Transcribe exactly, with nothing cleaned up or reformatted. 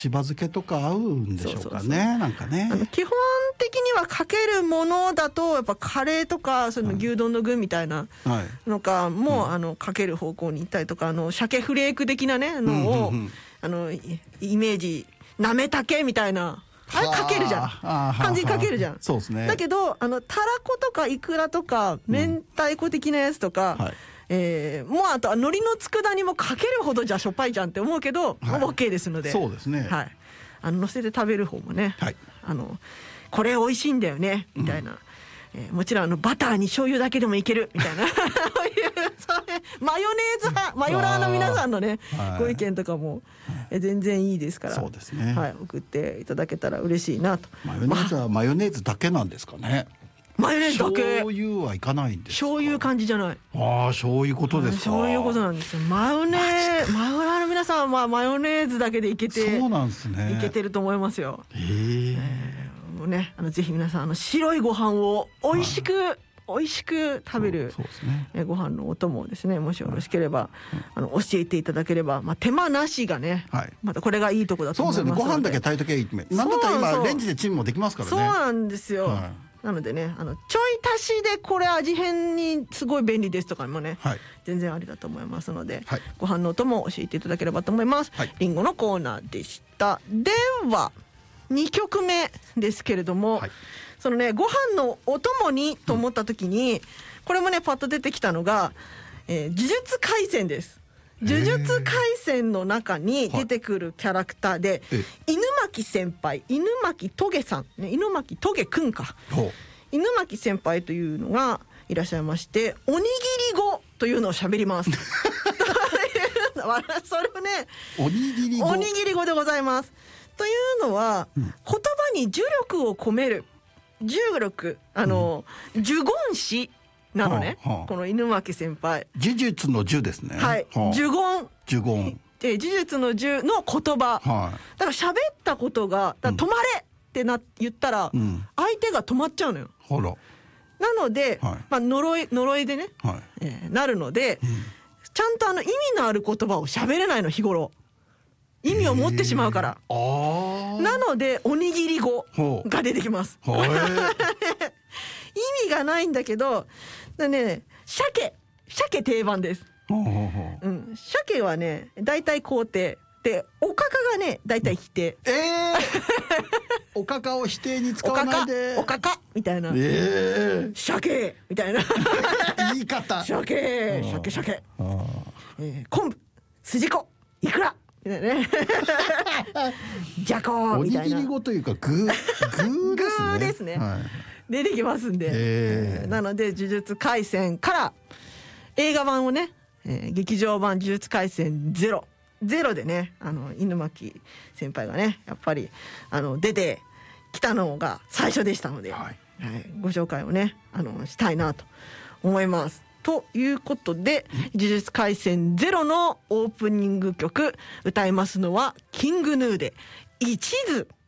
しば漬けとか合うんでしょうかね。そうそうそう、なんかね、 あの基本的にはかけるものだとやっぱカレーとかその牛丼の具みたいなのかも、はい、あのかける方向に行ったりとか、あの鮭フレーク的なねのを、うんうんうん、あのイメージなめたけみたいな、あれかけるじゃん、漢字かけるじゃん。 そうですね。 だけどあのたらことかいくらとか明太子的なやつとか、うん、はい、えー、もうあと海苔の佃煮もかけるほどじゃしょっぱいじゃんって思うけど、はい、OK ですので。 そうですね、 はい、あの乗せて食べる方もね、はい、あのこれ美味しいんだよねみたいな、うん、えー、もちろんあのバターに醤油だけでもいけるみたいなそういうそれマヨネーズ派マヨラーの皆さんのね、はい、ご意見とかも、えー、全然いいですから、 そうですね、 はい、送っていただけたら嬉しいなと。 マヨネーズはマヨネーズだけなんですかね。 マヨネーズだけ。 醤油はいかないんですか。 醤油感じじゃない。 ああ、そういうことですか。 そういうことなんですよ。マヨネーズマヨラーの皆さんはマヨネーズだけでいけて、 そうなんですね、 いけてると思いますよ。 へー、 えー、もうね、あのぜひ皆さんあの白いご飯を美味しく、はい、美味しく食べる、そうですね、えご飯のお供をですね、もしよろしければ、はい、あの教えていただければ、まあ、手間なしがね、はい、またこれがいいとこだと思いますので。 そうですね、ご飯だけ炊いときゃいい。なんだったら今レンジでチンもできますからね。 そうなんですよ、はい、なのでね、あのちょい足しでこれ味変にすごい便利ですとかもね、はい、全然ありだと思いますので、はい、ご飯のお供を教えていただければと思います、はい、リンゴのコーナーでした。ではにきょくめですけれども、はい、そのね、ご飯のお供にと思った時に、うん、これもねパッと出てきたのが、えー、呪術廻戦です。呪術廻戦の中に出てくるキャラクターで、犬巻先輩、犬巻トゲさん、ね、犬巻トゲくんか、犬巻先輩というのがいらっしゃいまして、おにぎり語というのを喋りますそれをね、おにぎり語、おにぎり語でございます。というのは、うん、言葉に呪力を込める、呪力、あの、うん、呪言師なのね、はあはあ、この犬巻先輩。 呪術の呪ですね。 はい、はあ、呪言。 呪言。 で、呪術の呪の言葉。はい、だから喋ったことが、だから止まれってな、言ったら、うん、相手が止まっちゃうのよ。 ほら。 なので、はい、まあ呪い呪いでね、はい、えー、なるので、うん、ちゃんとあの意味のある言葉を喋れないの、日頃。意味を持ってしまうから。あー。なのでおにぎり語が出てきます。意味がないんだけど、だね、鮭鮭定番です。うん、鮭はね大体肯定で、おかかがね大体否定。えー、 おかかを否定に使わないで。 おかかみたいな。 えー、 鮭みたいな言い方。 鮭鮭鮭。えー、昆布、筋子、いくら。ね、じゃこみたいな。おにぎり語というか具具ですね。具ですね、はい、出てきますんで、えー、なので呪術廻戦から映画版をね、えー、劇場版呪術廻戦ゼロゼロでね、あの犬巻先輩がねやっぱりあの出てきたのが最初でしたので、はいはい、ご紹介をねあのしたいなと思います。ということで、呪術廻戦ゼロのオープニング曲歌いますのはキングヌーで一途。